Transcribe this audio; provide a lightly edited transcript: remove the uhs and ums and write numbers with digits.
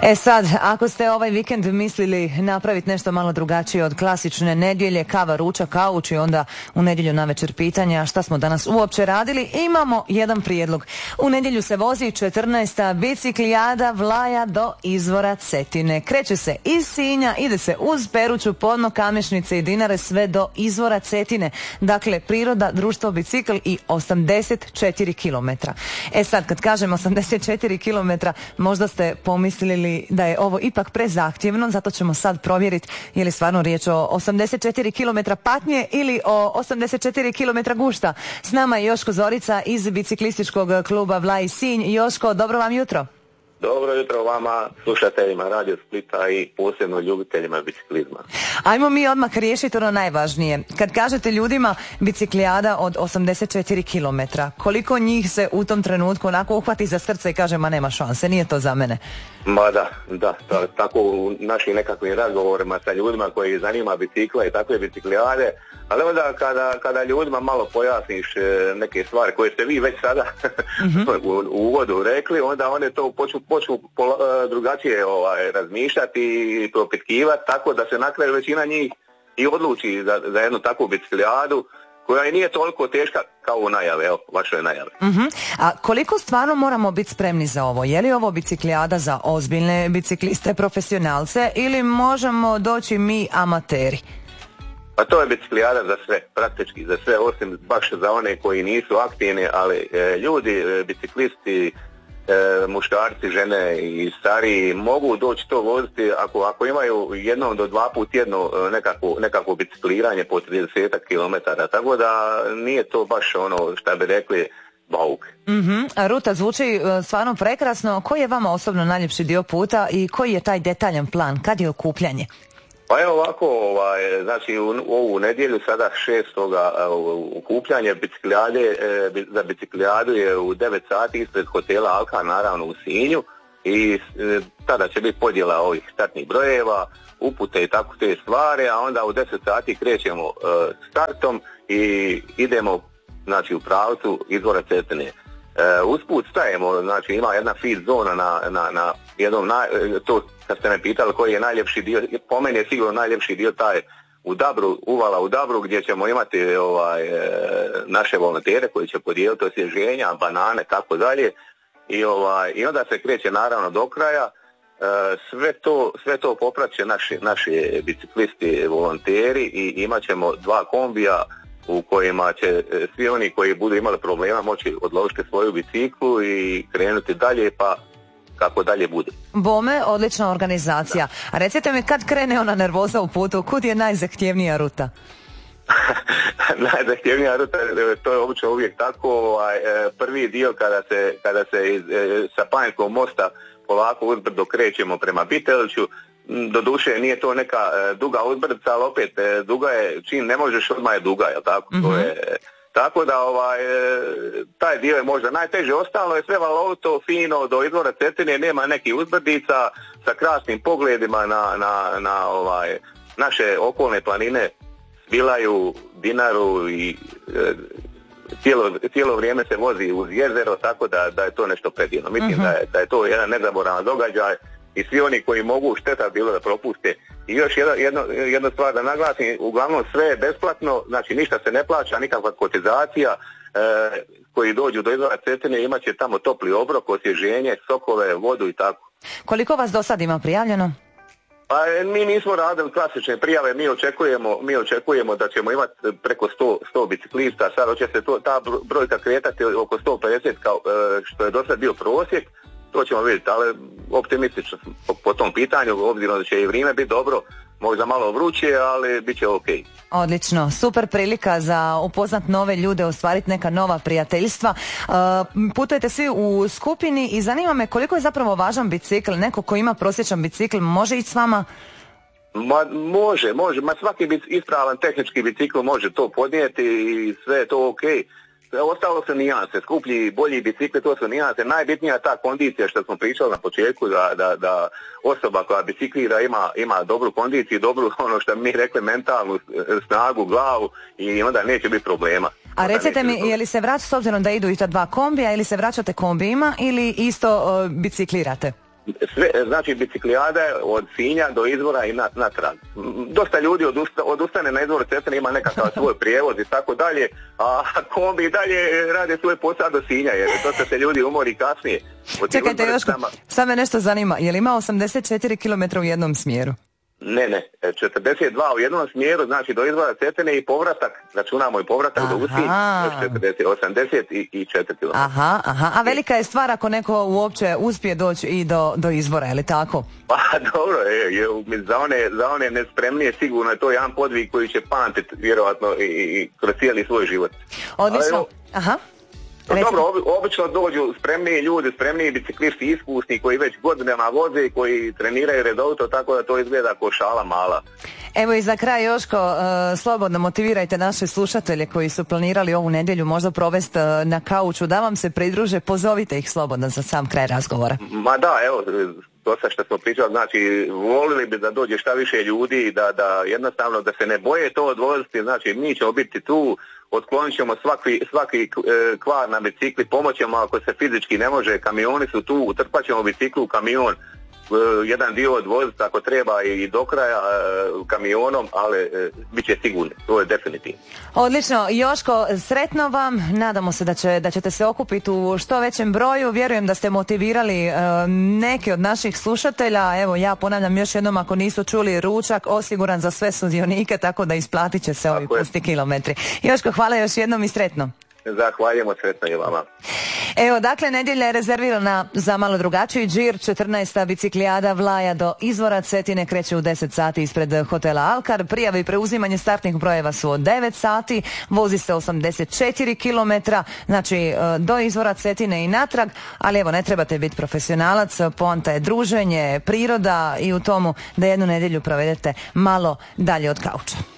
Sad, ako ste ovaj vikend mislili napraviti nešto malo drugačije od klasične nedjelje, kava, ručak, kauč i onda u nedjelju navečer pitanja šta smo danas uopće radili, imamo jedan prijedlog. U nedjelju se vozi 14. biciklijada Vlaja do izvora Cetine. Kreće se iz Sinja, ide se uz Peruću, Podno, Kamešnice i Dinare sve do izvora Cetine. Dakle, priroda, društvo, bicikl i 84 km. Sad, kad kažem 84 km, možda ste pomislili da je ovo ipak prezahtjevno, zato ćemo sad provjeriti je li stvarno riječ o 84 km patnje ili o 84 km gušta. S nama je Joško Zorica iz biciklističkog kluba Vlaj Sinj. Joško, dobro vam jutro. Dobro jutro vama, slušateljima Radio Splita i posebno ljubiteljima biciklizma. Ajmo mi odmah riješiti ono najvažnije. Kad kažete ljudima biciklijada od 84 km, koliko njih se u tom trenutku onako uhvati za srce i kaže ma nema šanse, nije to za mene? Ma da, tako u našim nekakvim razgovorima sa ljudima koji zanima bicikla i takve biciklijade, ali onda kada ljudima malo pojasniš neke stvari koje ste vi već sada u uvodu rekli, onda one to počnu drugačije razmišljati i propitkivati, tako da se na kraju većina njih i odluči za jednu takvu biciklijadu koja i nije toliko teška kao u najave, evo, vašoj najave. A koliko stvarno moramo biti spremni za ovo? Je li ovo biciklijada za ozbiljne bicikliste, profesionalce ili možemo doći mi amateri? Pa to je biciklijada za sve, praktički za sve, osim baš za one koji nisu aktivni, ali ljudi, biciklisti, muškarci, žene i stariji mogu doći to voziti ako imaju jednom do dva put tjedno nekako bicikliranje po 30 km, tako da nije to baš ono šta bi rekli bauk. Ruta zvuči stvarno prekrasno. Koji je vama osobno najljepši dio puta i koji je taj detaljan plan? Kad je okupljanje? Pa evo ovako, znači u ovu nedjelju sada 6. okupljanje biciklijade, za biciklijadu je u 9 sati ispred hotela Alkan, naravno u Sinju, i tada će biti podjela ovih startnih brojeva, upute i tako te stvari, a onda u 10 sati krećemo startom i idemo, znači, u pravcu izvora Cetine. Usput stajemo, znači ima jedna feed zona na jednom, to kad ste me pitali koji je najljepši dio, po meni je sigurno najljepši dio taj u Dabru, uvala u Dabru, gdje ćemo imati naše volontere koji će podijeliti osvježenja, banane, tako dalje, i onda se kreće naravno do kraja. Sve to popraće naši biciklisti, volonteri, i imat ćemo 2 kombija u kojima će svi oni koji budu imali problema moći odložiti svoju biciklu i krenuti dalje, pa kako dalje bude. Bome, odlična organizacija. A recite mi, kad krene ona nervoza u putu, kud je najzahtjevnija ruta? Najzahtjevnija ruta, to je obično uvijek tako, prvi dio kada se sa Panjskog mosta polako uzbrdo krećemo prema Biteliću. Doduše nije to neka duga uzbrdica, ali opet duga je, čim ne možeš odmah je duga, jel tako? To je, tako da taj dio je možda najteže, ostalo je sve valovito, fino, do izvora Cetine nema nekih uzbrdica, sa krasnim pogledima na naše okolne planine, Svilaju, Dinaru, i cijelo vrijeme se vozi uz jezero, tako da je to nešto predivno. Mislim da je to jedan nezaboravan događaj i svi oni koji mogu, šteta bilo da propuste. I još jedna stvar da naglasim, uglavnom sve je besplatno, znači ništa se ne plaća, nikakva kotizacija, koji dođu do izvora Cetine imat će tamo topli obrok, osvježenje, sokove, vodu i tako. Koliko vas do sad ima prijavljeno? Pa mi nismo radili klasične prijave, mi očekujemo da ćemo imati preko 100 biciklista, sad će se ta brojka kretati oko 150 što je do sad bio prosjek. To ćemo vidjeti, ali optimistično po tom pitanju, obzirom da će i vrijeme biti dobro, možda malo vruće, ali bit će ok. Odlično, super prilika za upoznat nove ljude, ostvariti neka nova prijateljstva. Putujete svi u skupini i zanima me koliko je zapravo važan bicikl. Neko ko ima prosječan bicikl može ići s vama? Može, svaki ispravan tehnički bicikl može to podnijeti i sve je to ok. Ostalo su nijanse, skuplji, bolji bicikli, to su nijanse. Najbitnija je ta kondicija što smo pričali na početku, da osoba koja biciklira ima dobru kondiciju, dobru, ono što mi rekli, mentalnu snagu, glavu, i onda neće biti problema. A recite mi, je li se vraćate, s obzirom da idu i ta 2 kombija, ili se vraćate kombijima ili isto biciklirate? Znači biciklijada od Sinja do Izvora i natrag. Dosta ljudi odustane na Izvoru Cetine, ima nekakav svoj prijevoz i tako dalje, a kombi i dalje rade svoj posao do Sinja, jer to se ljudi umori kasnije. Čekajte, Joško, sad me nešto zanima, je li ima 84 km u jednom smjeru? Ne, 42 u jednom smjeru, znači do Izvora Cetine i povratak, računamo i povratak do Usinj, 84 km. Aha, a velika je stvar ako neko uopće uspije doći i do Izvora, je li tako? Pa dobro, za one nespremnije sigurno je to jedan podvig koji će pamtiti vjerojatno i kroz cijeli svoj život. Odlično, aha. Dobro, obično dođu spremniji ljudi, spremniji biciklisti, iskusni koji već godinama voze i koji treniraju redovito, tako da to izgleda kao šala mala. Evo i za kraj, Joško, slobodno motivirajte naše slušatelje koji su planirali ovu nedjelju možda provesti na kauču, da vam se pridruže, pozovite ih slobodno za sam kraj razgovora. Ma da, evo, to sve što smo pričali, znači volili bi da dođe šta više ljudi, da jednostavno da se ne boje to odvoziti, znači mi ćemo biti tu, otklonit ćemo svaki kvar na bicikli, pomoćemo ako se fizički ne može, kamioni su tu, utrpat ćemo biciklu u kamion, jedan dio odvoziti ako treba i do kraja kamionom, ali bit će sigurni, to je definitivno. Odlično, Joško, sretno vam, nadamo se da ćete se okupiti u što većem broju, vjerujem da ste motivirali neke od naših slušatelja, evo ja ponavljam još jednom, ako nisu čuli, ručak osiguran za sve sudionike, tako da isplatit će se ovi pusti kilometri. Joško, hvala još jednom i sretno. Zahvaljujemo, sretno i vama. Evo, dakle, nedjelja je rezervirana za malo drugačiji džir. 14. biciklijada Vlaja do Izvora Cetine kreće u 10 sati ispred hotela Alkar. Prijave i preuzimanje startnih brojeva su od 9 sati. Vozi se 84 km, znači do Izvora Cetine i natrag, ali evo, ne trebate biti profesionalac. Poanta je druženje, priroda i u tomu da jednu nedjelju provedete malo dalje od kauča.